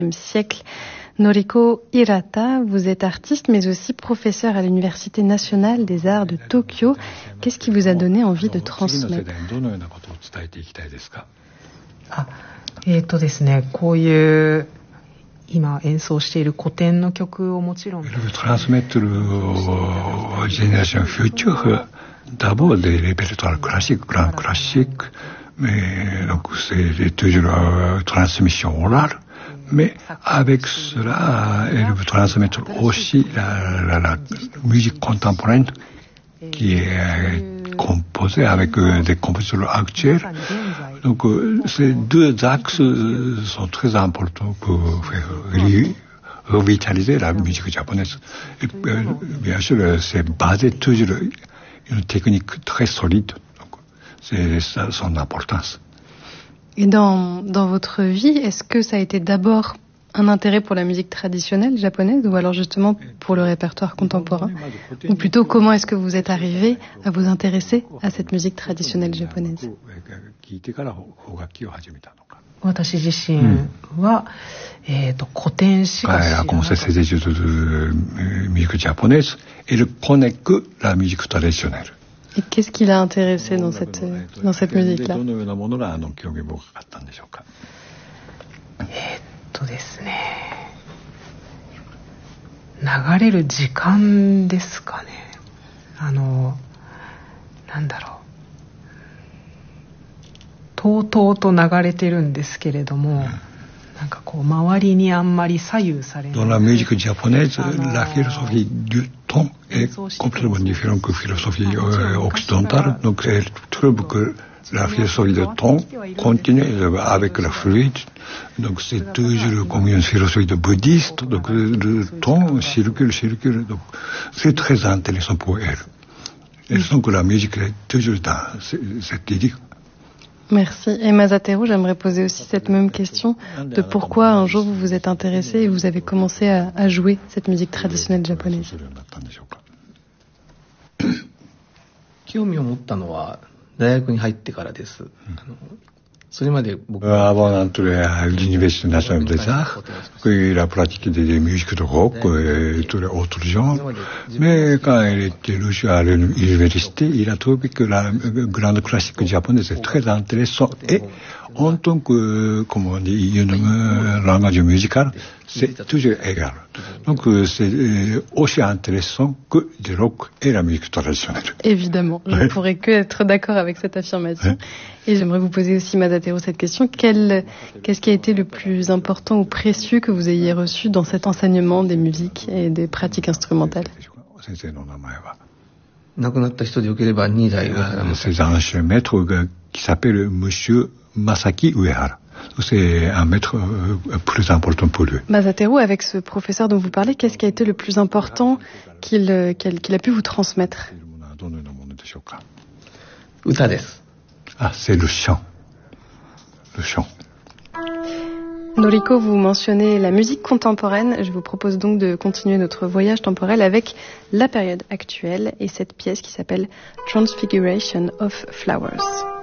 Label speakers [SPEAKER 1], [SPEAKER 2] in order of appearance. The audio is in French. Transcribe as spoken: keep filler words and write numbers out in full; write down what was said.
[SPEAKER 1] siècle. Noriko Hirata, vous êtes artiste mais aussi professeur à l'Université nationale des arts de Tokyo. Qu'est-ce qui vous a donné envie de transmettre?
[SPEAKER 2] あ、えーとですね、こういう今演奏している古典の曲をもちろん。
[SPEAKER 3] transmettre aux générations futures d'abord des répertoires classiques, grands classiques, mais donc c'est toujours la transmission orale. Mais avec cela, elle veut transmettre aussi la, la, la musique contemporaine qui est composée avec des compositeurs actuels. Donc ces deux axes sont très importants pour faire revitaliser la musique japonaise. Et bien sûr, c'est basé toujours une technique très solide. Donc c'est ça son importance.
[SPEAKER 1] Et dans, dans votre vie, est-ce que ça a été d'abord un intérêt pour la musique traditionnelle japonaise ou alors justement pour le répertoire contemporain? Ou plutôt, comment est-ce que vous êtes arrivé à vous intéresser à cette musique traditionnelle japonaise?
[SPEAKER 2] 私自身は、うん、えーと、古典しか知らなかった。Elle a commencé ses études de musique japonaise et elle connaît que la musique traditionnelle.
[SPEAKER 1] Et qu'est-ce qui l'a intéressé dans cette, dans cette musique-là?
[SPEAKER 2] えーっとですね、流れる時間ですかね。あの、なんだろう。とうとうと流れてるんですけれども、なんかこう周りにあんまり左右されない。
[SPEAKER 3] Dans la musique japonaise, la philosophie du temps est complètement différente que la philosophie occidentale. Donc, elle trouve que la philosophie du temps continue avec la fluide. Donc, c'est toujours comme une philosophie de bouddhiste. Donc, le temps circule, circule. Donc, c'est très intéressant pour elle. Elle sent que la musique est toujours dans cette idée.
[SPEAKER 1] Merci. Et Masateru, j'aimerais poser aussi cette même question de pourquoi un jour vous vous êtes intéressé et vous avez commencé à, à jouer cette musique traditionnelle japonaise.
[SPEAKER 4] 興味を持ったのは大学に入ってからです。あのそれまで僕は
[SPEAKER 3] Avant d'entrer à l'Université nationale des arts, il a pratiqué des musiques de rock et tous les autres genres. Mais quand il était reçu à l'université, il a trouvé que la grande classique japonaise est très intéressante. Et en tant que, comment on dit, une langage musical, c'est toujours égal. Donc c'est aussi intéressant que du rock et la musique traditionnelle.
[SPEAKER 1] Évidemment, je ne pourrais que être d'accord avec cette affirmation. Et j'aimerais vous poser aussi, Masateru, cette question. Quel, qu'est-ce qui a été le plus important ou précieux que vous ayez reçu dans cet enseignement des musiques et des pratiques instrumentales?
[SPEAKER 3] C'est un ancien maître qui s'appelle Monsieur Masaki Uehara. C'est un maître euh, plus important pour lui.
[SPEAKER 1] Masateru, avec ce professeur dont vous parlez, qu'est-ce qui a été le plus important qu'il, qu'il, qu'il a pu vous transmettre?
[SPEAKER 3] Ah, c'est le chant. Le chant.
[SPEAKER 1] Noriko, vous mentionnez la musique contemporaine. Je vous propose donc de continuer notre voyage temporel avec la période actuelle et cette pièce qui s'appelle Transfiguration of Flowers.